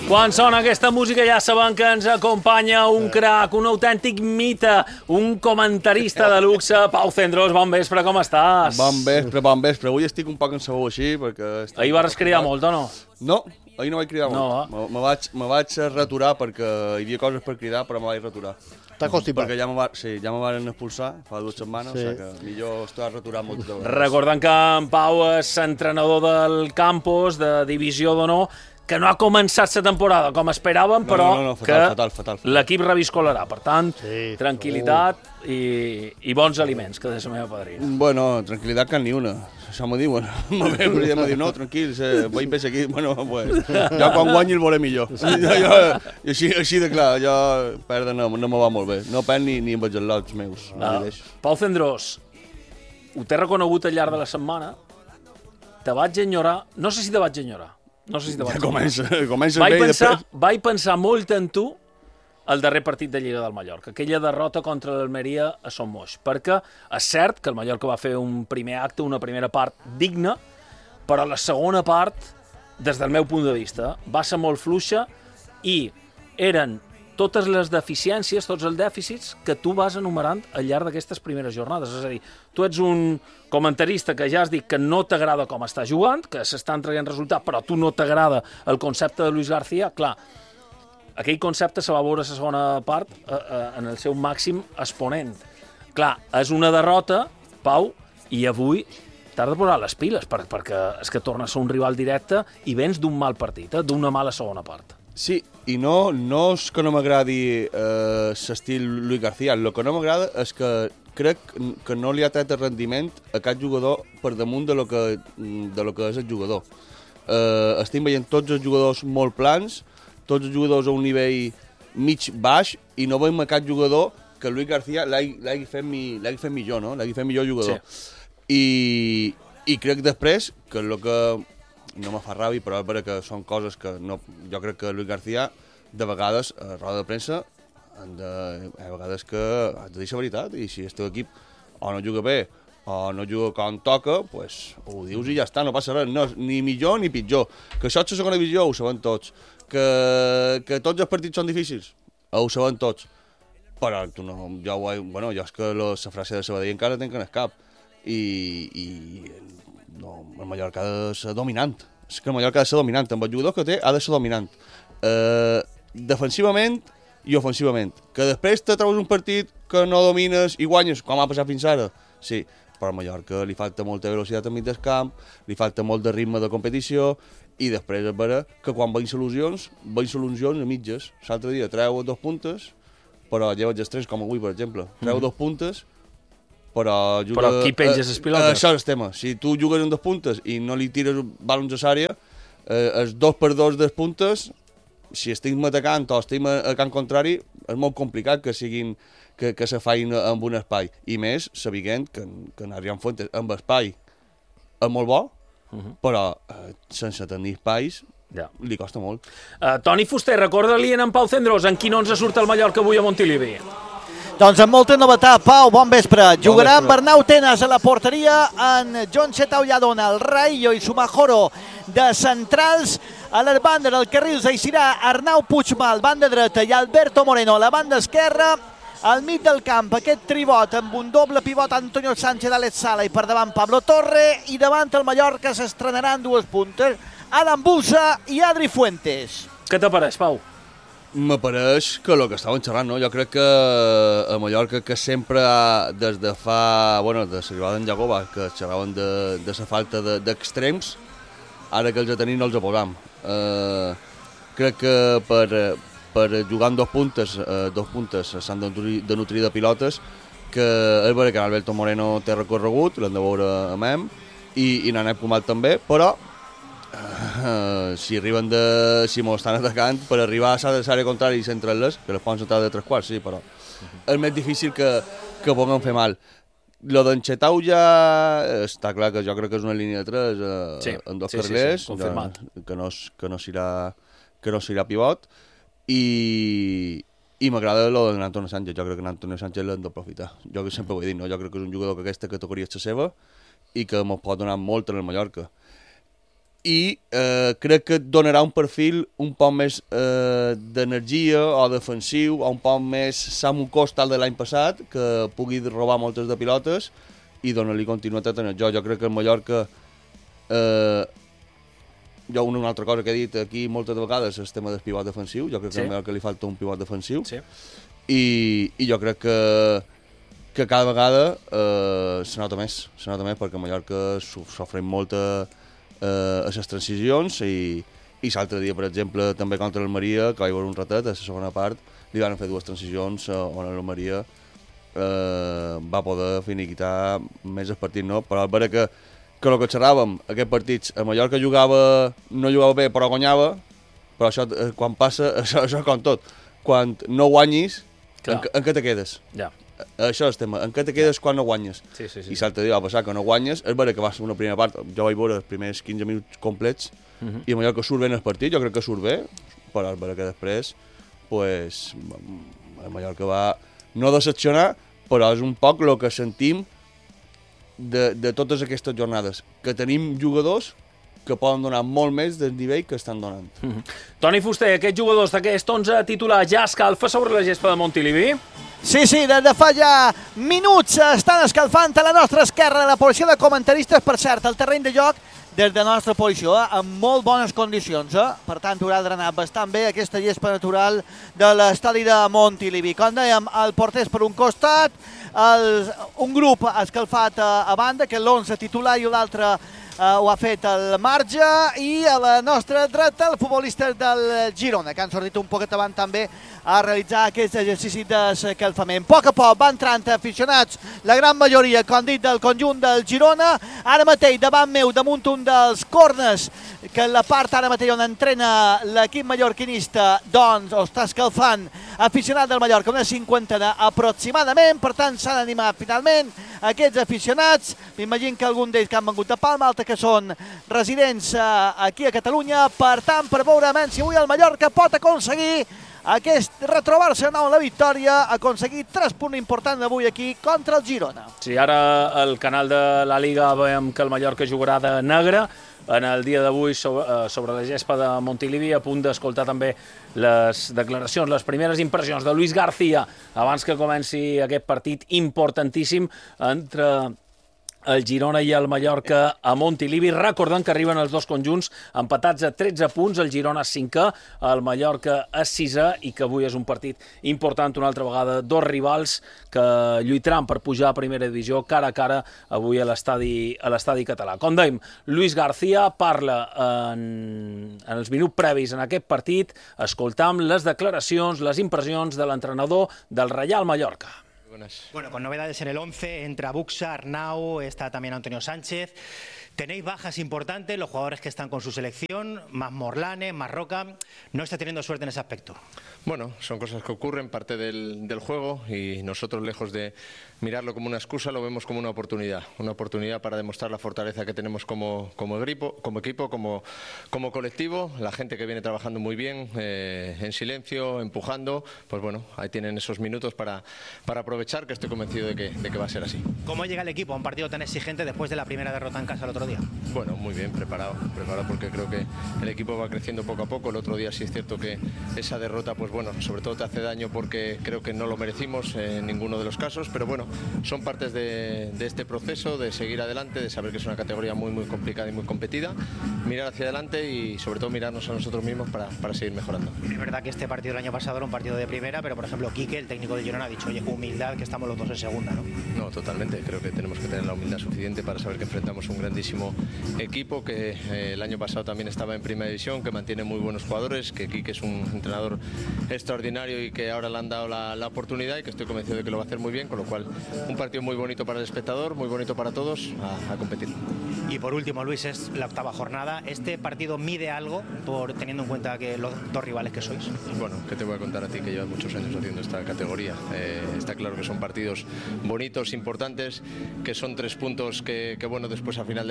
Quan sona aquesta música ja sabem que ens acompanya un crac, un autèntic mite, un comentarista de luxe. Pau Cendrós, bon vespre, com estàs? Bon vespre. Avui estic un poc encebut així perquè... Ahir vas cridar molt o no? No, ahir no vaig cridar molt. Me vaig retirar perquè hi havia coses per cridar, però me vaig retirar. T'ha constipat? Perquè ja me van expulsar fa 2 setmanes, o sigui que millor estar retirat molt de vegades. Recordant que en Pau és entrenador del Campos, de Divisió d'Honor, que no ha començat la temporada com esperàvem, però fatal. L'equip reviscolarà. Per tant, tranquil·litat i bons aliments, que de la meva padrina. Bueno, tranquil·litat que ni una. Això m'ho diuen. M'ho diu, no, tranquil, vaig bé aquí. Bueno, pues, jo quan guanyi el veuré millor. Així de clar, jo perdre no me va molt bé. No perd ni amb els al·lots meus. Pau Cendrós, ho t'he reconegut al llarg de la setmana, te vaig enyorar, no sé si te vaig enyorar, Comença vaig pensar molt en tu el darrer partit de Lliga del Mallorca, aquella derrota contra l'Almeria a Son Moix, perquè és cert que el Mallorca va fer un primer acte, una primera part digna, però la segona part, des del meu punt de vista, va ser molt fluixa i eren totes les deficiències, tots els dèficits que tu vas enumerant al llarg d'aquestes primeres jornades. És a dir, tu ets un comentarista que ja has dit que no t'agrada com està jugant, que s'estan traient resultats, però a tu no t'agrada el concepte de Luis García. Clar, aquell concepte se va veure a la segona part en el seu màxim exponent. Clar, és una derrota, Pau, i avui t'has de posar les piles, perquè és que torna a ser un rival directe i vens d'un mal partit, d'una mala segona part. Sí, i no és que no m'agradi l'estil Luis García, el que no m'agrada és que crec que no li ha tret el rendiment a cap jugador per damunt de lo que és el jugador. Estem veient tots els jugadors molt plans, tots els jugadors a un nivell mig-baix, i no veiem a cap jugador que Luis García l'hagi fet millor, no? L'hagi fet millor jugador. Sí. I crec després que el que... no me fa ràbia, però és vera que són coses que no, jo crec que Luis García de vegades a roda de premsa a vegades que has de dir la veritat, i si el teu equip o no juga bé o no juga com toca, pues, ho dius i ja està, no passa res, no, ni millor ni pitjor. Que això és la segona divisió, ho sabem tots. Que tots els partits són difícils, ho sabem tots. Però tu no, jo és que la frase de Sabadell encara tenc en el cap, i no, el Mallorca ha de ser dominant. És que el Mallorca ha de ser dominant. Amb els jugadors que té, ha de ser dominant. Defensivament i ofensivament. Que després te trobes un partit que no domines i guanyes, com ha passat fins ara. Sí, però al Mallorca li falta molta velocitat al mig del camp, li falta molt de ritme de competició, i després és vera que quan veiem solucions a mitges. L'altre dia treu 2 puntes, però lleves els 3, com avui, per exemple. Treu 2 puntes, però qui penges les pilotes? Això és el tema. Si tu jugues amb 2 puntes i no li tires balons a l'àrea, els 2x2 des puntes, si estem atacant o estem a camp contrari, és molt complicat que se facin amb un espai. I més, sabent que en Adrián Fuentes amb espai és molt bo, però sense tenir espais li costa molt. Toni Fuster, recorda-li en Pau Cendrós en quin 11 surt el Mallorca avui a Montilivi. Doncs amb molta novetat. Pau, bon vespre. Jugarà en Bernau Tenas a la porteria, en John Chetau Lladona, el Raillo i Sumajoro de centrals. A les bandes, al carril, s'eixirà Arnau Puigmal, banda dreta, i Alberto Moreno a la banda esquerra. Al mig del camp, aquest tribot amb un doble pivot, Antonio Sánchez, Alex Sala, i per davant Pablo Torre, i davant el Mallorca s'estrenaran 2 puntes, Adam Busa i Adri Fuentes. Què t'apareix, Pau? M'apareix que el que estàvem xerrant, no? Jo crec que a Mallorca, que sempre des de fa... de l'arribada d'en Jacoba, que xerraven de la falta d'extrems, ara que els tenim no els posam. Crec que per jugar amb 2 puntes s'han de nutrir de pilotes, que és vera que Alberto Moreno té recorregut, l'hem de veure amb ell, i Nanep Comal també, però si m'ho estan atacant, per arribar a l'àrea contraria i centrar-les, que les poden centrar de 3 quarts, sí, però és més difícil que puguem fer mal. Lo d'en Chetau ja està clar que jo crec que és una línia de 3 en 2 carrilers, que no serà pivot, i m'agrada lo de Antonio Sánchez. Jo crec que Antonio Sánchez l'hem d'aprofitar. Jo que sempre ho he dit, no? Jo crec que és un jugador que aquesta categoria és la seva i que mos pot donar molt en el Mallorca. i crec que et donarà un perfil un poc més d'energia o defensiu, o un poc més Samu Costa de l'any passat, que pugui robar moltes de pilotes i donar-li continuïtat en el joc. Jo crec que el Mallorca, jo una altra cosa que he dit aquí moltes vegades és el tema del pivot defensiu. Jo crec que al Mallorca li falta un pivot defensiu, i jo crec que cada vegada se nota més, perquè a Mallorca s'ofren molt a les transicions, i l'altre dia, per exemple, també contra l'Almeria, que vaig veure un ratet, a la segona part, li van fer 2 transicions on l'Almeria va poder finiquitar més el partit, no? Però és vera que el que xerràvem, aquests partits, a Mallorca no jugava bé, però guanyava, però això, quan passa, això com tot, quan no guanyis, en què te quedes? Ja. Això és el tema, en què te quedes quan no guanyes? Sí. I l'altre dia va passar que no guanyes, és vera que va ser una primera part, jo vaig veure els primers 15 minuts complets, i a Mallorca surt bé en el partit, jo crec que surt bé, però és vera que després, pues, a Mallorca va no decepcionar, però és un poc el que sentim de totes aquestes jornades, que tenim jugadors que poden donar molt més del nivell que estan donant. Toni Fuster, aquests jugadors d'aquest 11 titular ja escalfa sobre la gespa de Montilivi? Sí, des de fa ja minuts estan escalfant a la nostra esquerra la posició de comentaristes. Per cert, el terreny de joc des de la nostra posició en molt bones condicions, per tant haurà d'anar bastant bé aquesta gespa natural de l'estadi de Montilivi. Com dèiem, el porter és per un costat, un grup escalfat a banda, que és l'11 titular, i l'altre ho ha fet el marge, i a la nostra dreta el futbolista del Girona, que han sortit un poquet avant també a realitzar aquest exercici d'escalfament. A poc van entrant aficionats, la gran majoria, com dit, del conjunt del Girona. Ara mateix davant meu, damunt un dels corners, que en la part ara mateix on entrena l'equip mallorquinista, doncs ho està escalfant aficionat del Mallorca, una 50 aproximadament. Per tant, s'han animat finalment aquests aficionats. M'imagino que algun d'ells que han vengut de Palma, altres que són residents aquí a Catalunya. Per tant, per veure si avui el Mallorca pot aconseguir retrobar-se nou en la victòria, aconseguir 3 punts importants avui aquí contra el Girona. Sí, ara al canal de la Liga veiem que el Mallorca jugarà de negre en el dia d'avui sobre la gespa de Montilivi, a punt d'escoltar també les declaracions, les primeres impressions de Luis García abans que comenci aquest partit importantíssim entre el Girona i el Mallorca a Montilivi. Recordem que arriben els dos conjunts empatats a 13 punts, el Girona 5è, el Mallorca a 6è, i que avui és un partit important una altra vegada. Dos rivals que lluitaran per pujar a primera divisió cara a cara avui a l'estadi català. Com dèiem, Luis García parla en els minuts previs en aquest partit. Escoltam les declaracions, les impressions de l'entrenador del Reial Mallorca. Bueno, con novedades en el 11, entra Buxa, Arnau, está también Antonio Sánchez. Tenéis bajas importantes, los jugadores que están con su selección, más Morlane, más Roca. ¿No está teniendo suerte en ese aspecto? Bueno, son cosas que ocurren, parte del juego, y nosotros, lejos de mirarlo como una excusa, lo vemos como una oportunidad para demostrar la fortaleza que tenemos como equipo, como colectivo. La gente que viene trabajando muy bien, en silencio, empujando, pues bueno, ahí tienen esos minutos para aprovechar, que estoy convencido de que va a ser así. ¿Cómo llega el equipo a un partido tan exigente después de la primera derrota en casa el otro día? Bueno, muy bien, preparado porque creo que el equipo va creciendo poco a poco. El otro día sí es cierto que esa derrota, pues bueno, sobre todo te hace daño porque creo que no lo merecimos en ninguno de los casos, pero bueno, son partes de este proceso, de seguir adelante, de saber que es una categoría muy complicada y muy competida, mirar hacia adelante y sobre todo mirarnos a nosotros mismos para seguir mejorando. Es verdad que este partido del año pasado era un partido de primera, pero por ejemplo Quique, el técnico de Girona, ha dicho, oye, humildad, que estamos los dos en segunda, ¿no? No, totalmente, creo que tenemos que tener la humildad suficiente para saber que enfrentamos un grandísimo equipo que el año pasado también estaba en primera división, que mantiene muy buenos jugadores, que Quique es un entrenador extraordinario y que ahora le han dado la oportunidad y que estoy convencido de que lo va a hacer muy bien, con lo cual un partido muy bonito para el espectador, muy bonito para todos, a competir. Y por último, Luis, es la 8ª jornada. ¿Este partido mide algo teniendo en cuenta que los dos rivales que sois? Bueno, ¿qué te voy a contar a ti que llevas muchos años haciendo esta categoría? Está claro que son partidos bonitos, importantes, que son 3 puntos que bueno, después al final del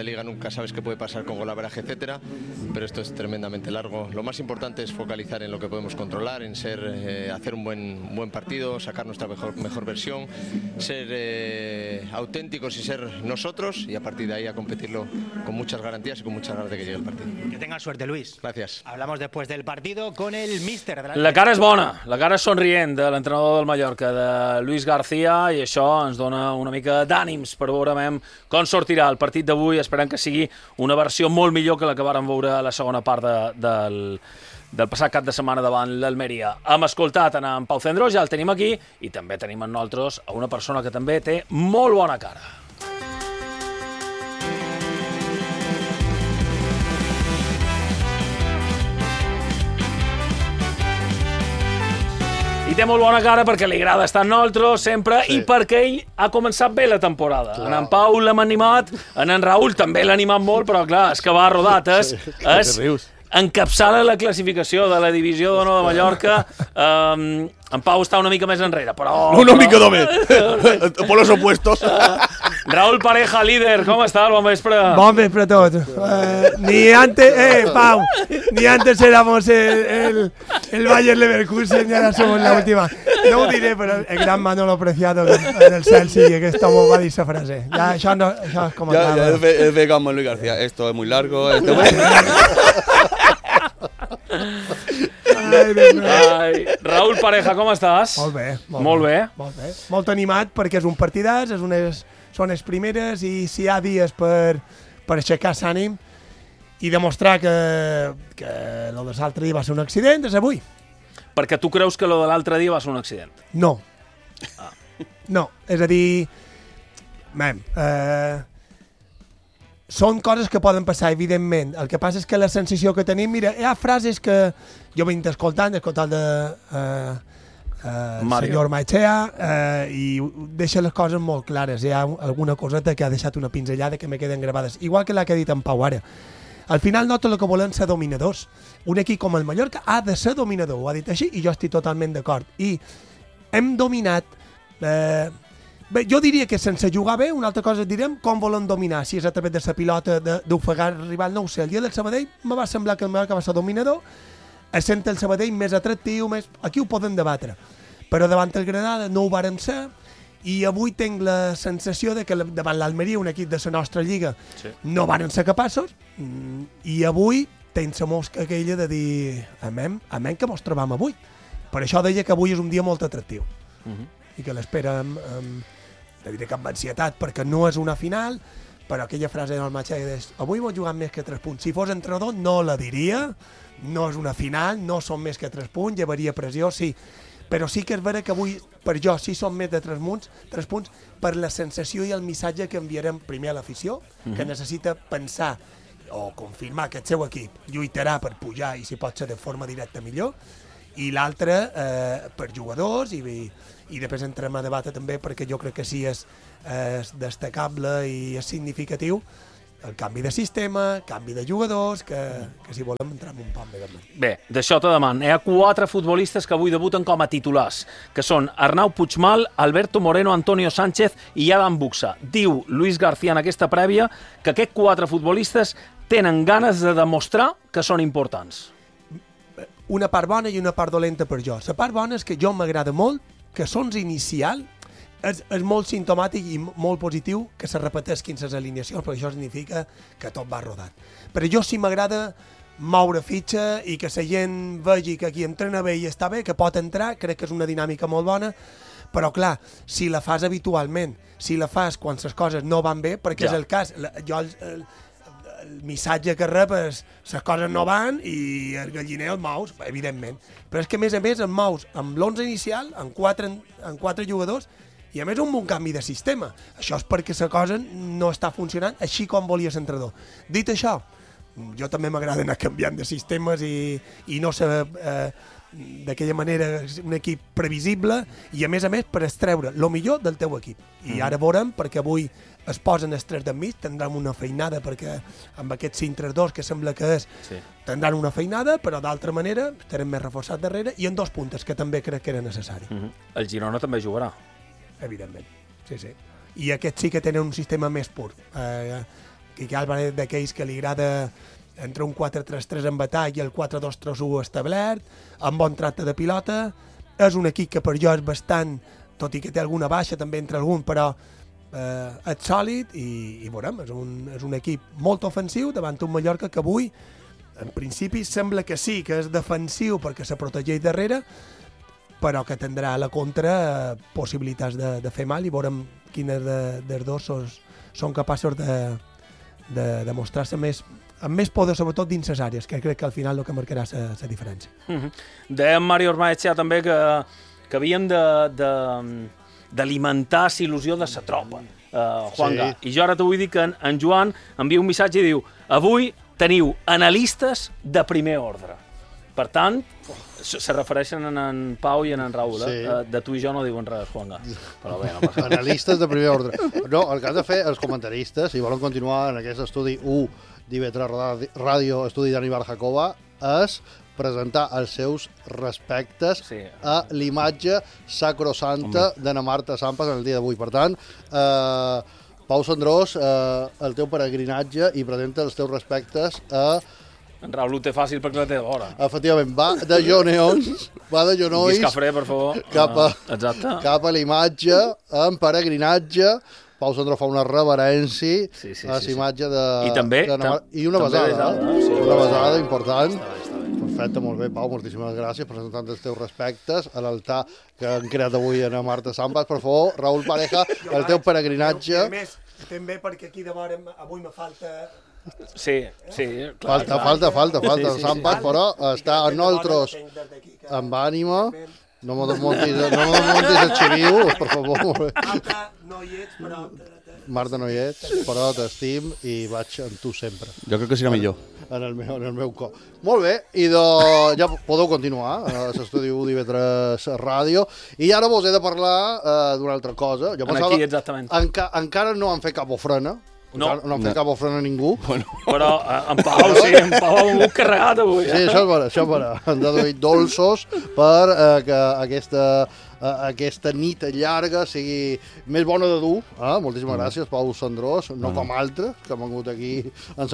liga nunca sabes qué puede pasar con golaveraje, etcétera, pero esto es tremendamente largo. Lo más importante es focalizar en lo que podemos controlar, en hacer un buen partido, sacar nuestra mejor versión, ser auténticos y ser nosotros, y a partir de ahí a competirlo con muchas garantías y con muchas ganas de que llegue el partido. Que tengas suerte, Luis. Gracias. Hablamos después del partido con el míster. La cara és bona, la cara és somrient de l'entrenador del Mallorca, de Luis García, i això ens dona una mica d'ànims per veure com sortirà el partit d'avui. Esperem que sigui una versió molt millor que la que vàrem veure a la segona part del passat cap de setmana davant l'Almeria. Hem escoltat en Pau Cendrós, ja el tenim aquí, i també tenim en nosaltres a una persona que també té molt bona cara. I té molt bona cara perquè li agrada estar en nosaltres sempre, i perquè ell ha començat bé la temporada. En Pau l'hem animat, en Raül també l'ha animat molt, però clar, és que va rodat, encapçala la classificació de la divisió d'honor de Mallorca. En Pau està una mica més enrere, però... Una mica només, por los opuestos. Raúl Pareja, líder, com està? Bon vespre. Bon vespre a tots. Ni antes, Pau, ni antes éramos el Bayer Leverkusen y ahora somos la última. No ho diré, però el gran Manolo Preciado en el Chelsea, que aquesta m'ho va dir esa frase. Ja, això és com ja he fet com Luis García, esto es muy largo, Ai, Raúl Pareja, com estàs? Molt bé. Molt bé. Molt animat perquè és un partidàs, són les primeres, i si hi ha dies per aixecar-se ànim i demostrar que el de l'altre dia va ser un accident, és avui. Perquè tu creus que el de l'altre dia va ser un accident? No. No, és a dir... Són coses que poden passar, evidentment. El que passa és que la sensació que tenim... Mira, hi ha frases que jo vinc escoltant de senyor Maechea, i deixa les coses molt clares. Hi ha alguna coseta que ha deixat una pinzellada que me queden gravades. Igual que la que ha dit en Pau ara. Al final nosaltres el que volem ser dominadors. Un equip com el Mallorca ha de ser dominador, ho ha dit així, i jo estic totalment d'acord. I hem dominat... Bé, jo diria que sense jugar bé, una altra cosa direm com volem dominar, si és a través de la pilota, d'ofegar el rival, no ho sé. El dia del Sabadell me va semblar que el Mallorca va ser dominador, essent el Sabadell més atractiu, aquí ho podem debatre. Però davant el Granada no ho vàrem ser, i avui tinc la sensació de que davant l'Almeria, un equip de la nostra lliga, no varen ser capaços, i avui tens la mosca aquella de dir amén que mos trobam avui. Per això deia que avui és un dia molt atractiu. I que l'espera no diré cap ansietat, perquè no és una final, però aquella frase del Maechea de avui hem jugat més que 3 punts. Si fos entrenador no la diria, no és una final, no són més que 3 punts, llevaria pressió, sí. Però sí que és vera que avui, per jo, sí són més de 3 punts per la sensació i el missatge que enviarem primer a l'afició, que necessita pensar o confirmar que el seu equip lluitarà per pujar, i si pot ser de forma directa millor, i l'altre per jugadors, i després entrem a debatre també, perquè jo crec que sí és destacable i és significatiu el canvi de sistema, canvi de jugadors, que si volem entrar en un poc més. Bé, d'això te deman. Hi ha 4 futbolistes que avui debuten com a titulars, que són Arnau Puigmal, Alberto Moreno, Antonio Sánchez i Adam Buxa. Diu Luis García en aquesta prèvia que aquests 4 futbolistes tenen ganes de demostrar que són importants. Una part bona i una part dolenta per jo. La part bona és que jo m'agrada molt que sons inicial és molt simptomàtic i molt positiu que se repeteixin les alineacions, perquè això significa que tot va rodat. Però jo sí m'agrada moure fitxa i que la gent vegi que qui entrena bé i està bé, que pot entrar, crec que és una dinàmica molt bona, però clar, si la fas habitualment, si la fas quan les coses no van bé, perquè és el cas, jo el missatge que rep és les coses no van i el galliner el mous, evidentment. Però és que a més el mous amb l'11 inicial, amb 4 jugadors, i a més un bon canvi de sistema. Això és perquè la cosa no està funcionant així com volia l'entrenador. Dit això, jo també m'agrada anar canviant de sistemes i no ser d'aquella manera un equip previsible, i a més per extreure el millor del teu equip. I ara veurem, perquè avui es posen els 3 d'enmig, tindran una feinada, perquè amb aquest 5-3-2 que sembla que és, tindran una feinada, però d'altra manera estarem més reforçats darrere, i en 2 puntes, que també crec que era necessari. El Girona també jugarà. Evidentment, sí. I aquests sí que tenen un sistema més pur. Quique Álvarez d'aquells que li agrada entre un 4-3-3 en batall i el 4-2-3-1 establert, amb bon tracte de pilota. És un equip que per jo és bastant, tot i que té alguna baixa també entre algun, però és sòlid i veurem, és un equip molt ofensiu davant un Mallorca que avui, en principi, sembla que sí, que és defensiu perquè se protegeix darrere, però que tindrà a la contra possibilitats de fer mal i veurem quines dels dos són capaços de mostrar-se amb més poder, sobretot dins les àrees, que crec que al final el que marcarà la diferència. Deia Mario Ormaechea també que havíem d'alimentar la il·lusió de la tropa, Juanga. I jo ara t'ho vull dir que en Joan envia un missatge i diu: avui teniu analistes de primer ordre. Per tant, se refereixen a en Pau i a en Raül. De tu i jo no diuen res, Juanga. Però bé, no passa res. Analistes de primer ordre. No, el que han de fer els comentaristes, si volen continuar en aquest estudi 1 d'IV3 Ràdio, estudi d'Aníbal Jacoba, és presentar els seus respectes a l'imatge sacrosanta d'Anna Marta Sampas en el dia d'avui. Per tant, Pau Sandrós, el teu peregrinatge i presenta els teus respectes a... En Raül ho té fàcil perquè la té d'hora. Efectivament, va de genolls, Guiscafré, per favor. Cap a l'imatge, en peregrinatge. Pau Sandrós fa una reverència a la imatge de... I també... I una besada, una besada important. Perfecte, molt bé, Pau, moltíssimes gràcies per presentar els teus respectes a l'altar que han creat avui a Marta Sampas. Per favor, Raül Pareja, el teu peregrinatge... A més, també perquè aquí de vora avui me falta... Sí, Falta Sampas, però està en nosaltres amb ànima. No me desmontis el xiviu, per favor. Marta, no hi ets, però... Marta, no hi ets, però t'estim i vaig amb tu sempre. Jo crec que serà millor. En el meu cor. Molt bé, i ja podeu continuar a l'estudi 1 d'IV3 Ràdio. I ara vos he de parlar d'una altra cosa. Aquí, exactament. Encara no han fet cap ofrena. No han fet cap ofrena a ningú. Però en Pau ha volgut carregat avui. Sí, això és vera. Han deduït dolços per que aquesta nit llarga sigui més bona de dur. Moltíssimes gràcies, Pau Sandrós. No com altres que han vingut aquí en